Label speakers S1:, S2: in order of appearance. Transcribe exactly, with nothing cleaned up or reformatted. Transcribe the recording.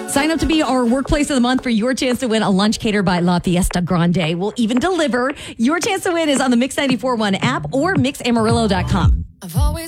S1: Sign up to be our workplace of the month for your chance to win a lunch catered by La Fiesta Grande. We'll even deliver. Your chance to win is on the Mix ninety-four point one app or mix amarillo dot com.
S2: I've always